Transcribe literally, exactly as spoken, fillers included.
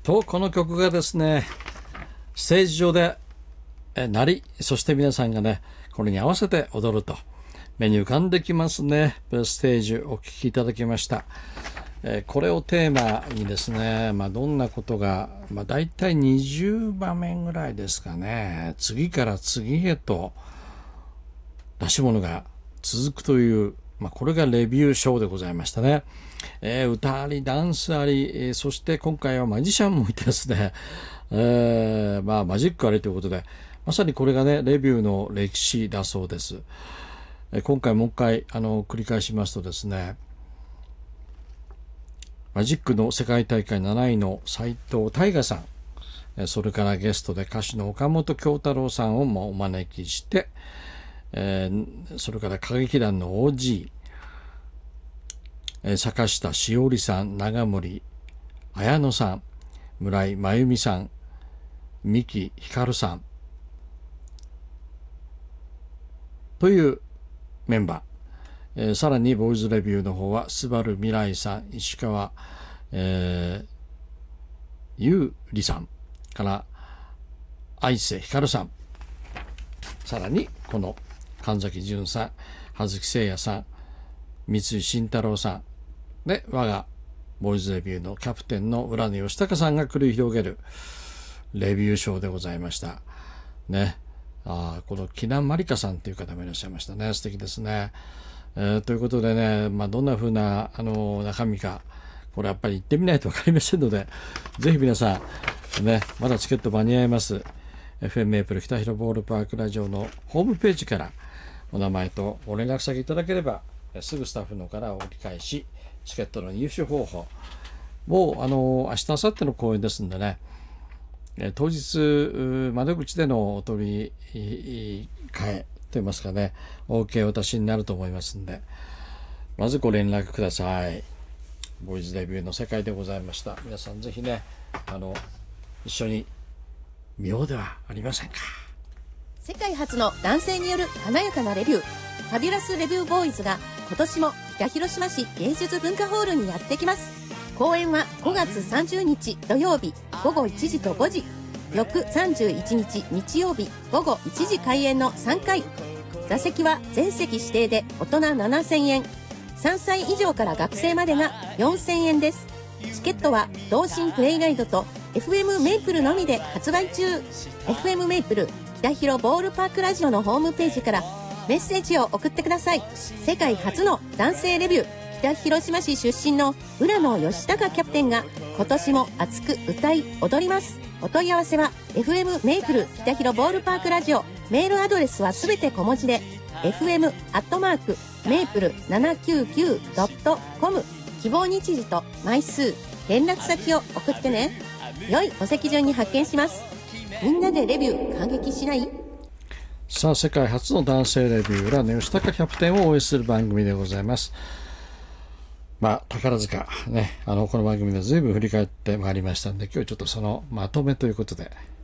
とこの曲がですね、ステージ上でえ鳴り、そして皆さんがねこれに合わせて踊ると目に浮かんできますね。ステージお聴きいただきました。えこれをテーマにですね、まあ、どんなことが、まあ、大体にじゅうばめんぐらいですかね、次から次へと出し物が続くという、まあ、これがレビューショーでございましたね。えー、歌ありダンスあり、えー、そして今回はマジシャンもいてですね、えーまあ、マジックありということで、まさにこれがねレビューの歴史だそうです。えー、今回もう一回あの繰り返しますとですね、マジックの世界大会なないの斉藤大我さん、それからゲストで歌手の岡本京太郎さんをもお招きして、えー、それから歌劇団の オージー、えー、坂下しおりさん、長森綾乃さん、村井真由美さん、三木ひかるさんというメンバー、えー、さらにボーイズレビューの方はスバル未来さん、石川、えー、ゆうりさんから愛瀬ひかるさん、さらにこの神崎淳さん、葉月誠也さん、三井慎太郎さんで、我がボーイズレビューのキャプテンの浦野義孝さんが繰り広げるレビューショーでございましたね。あ、この木南まりかさんという方もいらっしゃいましたね。素敵ですね。えー、ということでね、まあ、どんな風なあの中身かこれやっぱり行ってみないと分かりませんので、ぜひ皆さんね、まだチケット間に合います。 エフエム メープル北広ボールパークラジオのホームページからお名前とお連絡先いただければ、すぐスタッフのから折り返しチケットの入手方法、もうあの明日明後日の公演ですんでね、当日窓口でのお取り替えといいますかね、 OK お出しになると思いますんで、まずご連絡ください。ボーイズレビューの世界でございました。皆さんぜひね、あの一緒に見ようではありませんか。 世界初の男性による華やかなレビュー、ファビュラスレビューボーイズが今年も北広島市芸術文化ホールにやってきます。公演はごがつさんじゅうにち土曜日ごごいちじとごじ、翌さんじゅういちにち日曜日ごごいちじ開演のさんかい。座席は全席指定で大人ななせんえん、さんさい以上から学生までがよんせんえんです。チケットは同心プレイガイドと エフエム メイプルのみで発売中。 エフエム メイプル北広ボールパークラジオのホームページからメッセージを送ってください。世界初の男性レビュー、北広島市出身の浦野義孝キャプテンが今年も熱く歌い踊ります。お問い合わせは エフエム メイプル北広ボールパークラジオ、メールアドレスはすべて小文字で エフエム アットマーク メイプル ななきゅうきゅう ドット コム、 希望日時と枚数、連絡先を送ってね。良いお席順に発見します。みんなでレビュー感激しない？ さあ、世界初の男性レビュー、浦野義孝キャプテンを応援する番組でございます。まあ、宝塚ね、あのこの番組で随分振り返ってまいりましたんで、今日ちょっとそのまとめということで